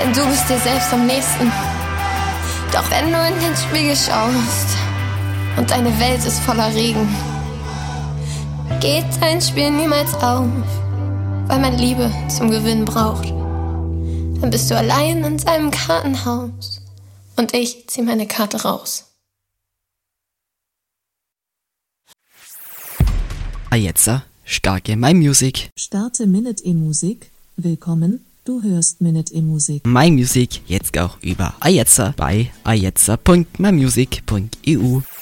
denn du bist dir selbst am nächsten. Doch wenn du in den Spiegel schaust und deine Welt ist voller Regen, geht dein Spiel niemals auf, weil man Liebe zum Gewinnen braucht. Dann bist du allein in deinem Kartenhaus und ich zieh meine Karte raus. Jetzt starke My Music. Starte Minute E-Musik. Willkommen, du hörst Minute E-Musik. My Music jetzt auch über Ajetzer bei ajetzer.mymusic.eu.